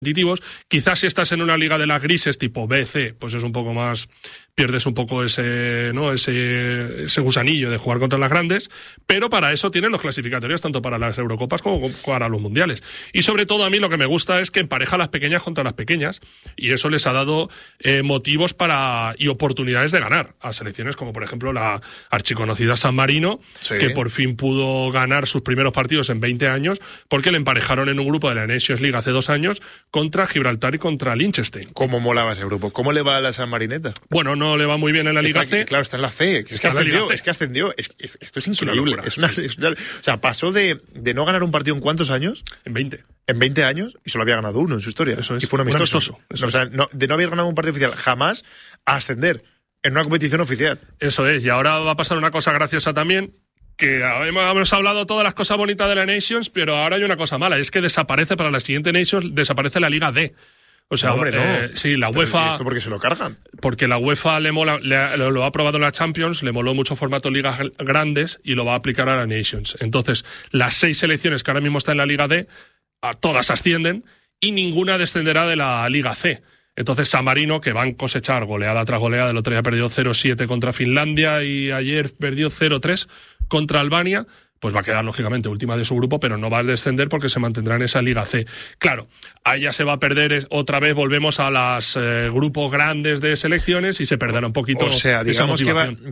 competitivos. Quizás si estás en una liga de las grises tipo B, C, pues es un poco más, pierdes un poco ese gusanillo de jugar contra las grandes, pero para eso tienen los clasificatorios tanto para las Eurocopas como para los mundiales. Y sobre todo a mí lo que me gusta es que empareja las pequeñas contra las pequeñas, y eso les ha dado motivos y oportunidades de ganar a selecciones como por ejemplo la archiconocida San Marino, sí, que por fin pudo ganar sus primeros partidos en 20 años porque le emparejaron en un grupo de la Nations League hace 2 años contra Gibraltar y contra Liechtenstein. ¿Cómo molaba ese grupo? ¿Cómo le va a la San Marineta? Bueno, no le va muy bien en la Liga C. Claro, está en la C. Es que ascendió. Esto es increíble. O sea, pasó de no ganar un partido en ¿cuántos años? En 20. En 20 años, y solo había ganado uno en su historia. Eso es. Y fue un amistoso. Eso o sea, de no haber ganado un partido oficial jamás a ascender en una competición oficial. Eso es. Y ahora va a pasar una cosa graciosa también, que hemos hablado todas las cosas bonitas de la Nations, pero ahora hay una cosa mala, es que desaparece para la siguiente Nations, desaparece la Liga D. O sea, no, hombre, no. Sí, la UEFA... ¿Y esto por qué se lo cargan? Porque la UEFA lo ha aprobado en la Champions, le moló mucho formato ligas grandes y lo va a aplicar a la Nations. Entonces, las 6 selecciones que ahora mismo están en la Liga D, todas ascienden y ninguna descenderá de la Liga C. Entonces San Marino, que van a cosechar goleada tras goleada, el otro día perdió 0-7 contra Finlandia y ayer perdió 0-3 contra Albania, pues va a quedar lógicamente última de su grupo, pero no va a descender porque se mantendrá en esa Liga C. Claro, ahí ya se va a perder otra vez, volvemos a los grupos grandes de selecciones y se perderá un poquito. O sea, digamos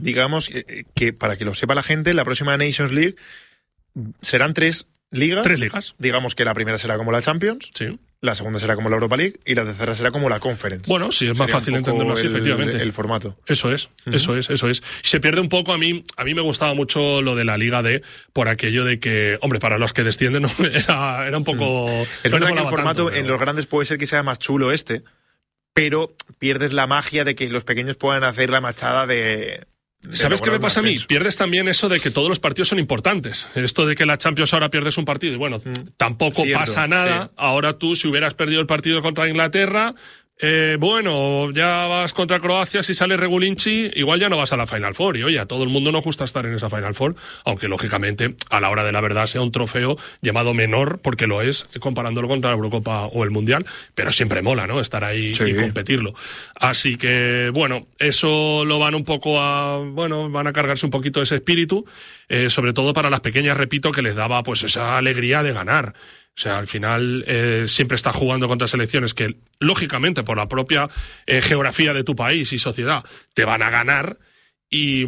que para que lo sepa la gente, la próxima Nations League serán 3 ligas. 3 ligas. Digamos que la primera será como la Champions. Sí. La segunda será como la Europa League y la tercera será como la Conference. Bueno, sí, es más fácil entenderlo así, efectivamente. El formato. Eso es. Se pierde un poco, a mí me gustaba mucho lo de la Liga D, por aquello de que, hombre, para los que descienden era un poco... Es verdad que el formato en los grandes puede ser que sea más chulo pero pierdes la magia de que los pequeños puedan hacer la machada de... ¿Sabes qué me pasa a mí? Pierdes también eso de que todos los partidos son importantes. Esto de que la Champions ahora pierdes un partido y bueno, tampoco pasa nada. Sí. Ahora tú, si hubieras perdido el partido contra Inglaterra, bueno, ya vas contra Croacia, si sale Regulinci, igual ya no vas a la Final Four. Y oye, a todo el mundo nos gusta estar en esa Final Four, aunque lógicamente a la hora de la verdad sea un trofeo llamado menor, porque lo es, comparándolo contra la Eurocopa o el Mundial, pero siempre mola, ¿no? Estar ahí y competirlo. Así que, bueno, eso lo van un poco van a cargarse un poquito ese espíritu, sobre todo para las pequeñas, repito, que les daba pues esa alegría de ganar. O sea, al final siempre estás jugando contra selecciones que, lógicamente, por la propia geografía de tu país y sociedad, te van a ganar y,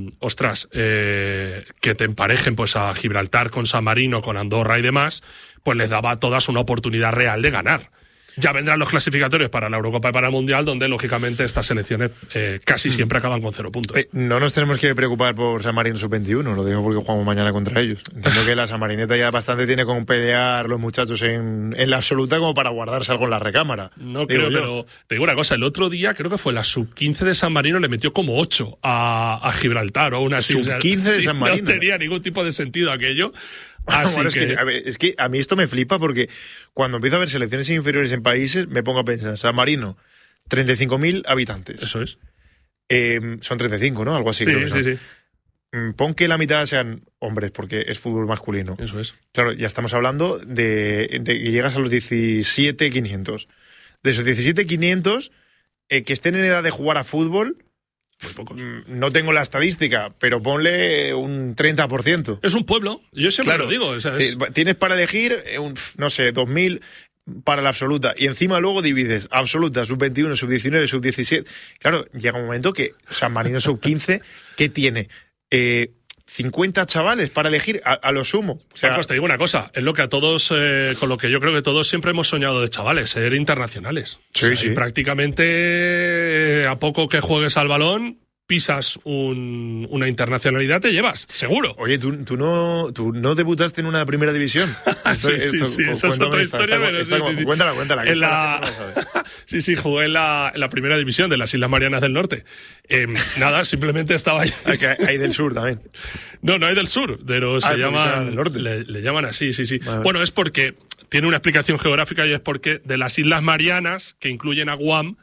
que te emparejen pues a Gibraltar con San Marino, con Andorra y demás, pues les daba a todas una oportunidad real de ganar. Ya vendrán los clasificatorios para la Eurocopa y para el Mundial, donde lógicamente estas selecciones casi siempre acaban con 0 puntos. No nos tenemos que preocupar por San Marino Sub-21, lo digo porque jugamos mañana contra ellos. Entiendo que la San Marineta ya bastante tiene con pelear los muchachos en la absoluta como para guardarse algo en la recámara. No creo, pero te digo una cosa, el otro día creo que fue la Sub-15 de San Marino, le metió como 8 a Gibraltar o una Sub-15 de San Marino. No tenía ningún tipo de sentido aquello. Bueno, es que a mí esto me flipa porque cuando empiezo a ver selecciones inferiores en países me pongo a pensar, San Marino, 35.000 habitantes. Eso es. Son 35, ¿no? Algo así. Sí, creo que sí. Pon que la mitad sean hombres porque es fútbol masculino. Eso es. Claro, ya estamos hablando de que llegas a los 17.500. De esos 17.500 que estén en edad de jugar a fútbol... Muy pocos. No tengo la estadística, pero ponle un 30%. Es un pueblo, yo siempre lo digo. O sea, tienes para elegir, 2.000 para la absoluta. Y encima luego divides absoluta, sub-21, sub-19, sub-17. Claro, llega un momento que San Marino sub-15, ¿qué tiene? 50 chavales para elegir a lo sumo. O sea, pues te digo una cosa, es lo que a todos, con lo que yo creo que todos siempre hemos soñado de chavales, ser internacionales. Sí. Y prácticamente a poco que juegues al balón, pisas una internacionalidad, te llevas, seguro. Oye, ¿tú no debutaste en una primera división? Sí, esa es otra historia. Cuéntala. Sí, jugué en la primera división de las Islas Marianas del Norte. Nada, simplemente estaba ahí. Hay del sur también. No hay del sur, pero se llama... del norte. Le llaman así, sí. Vale. Bueno, es porque tiene una explicación geográfica y es porque de las Islas Marianas, que incluyen a Guam,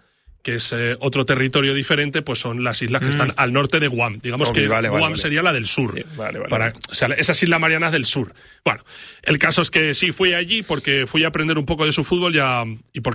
que es otro territorio diferente, pues son las islas que están al norte de Guam. Digamos que Guam sería la del sur. Sí, O sea, esas Islas Marianas del sur. Bueno, el caso es que sí, fui allí porque fui a aprender un poco de su fútbol y porque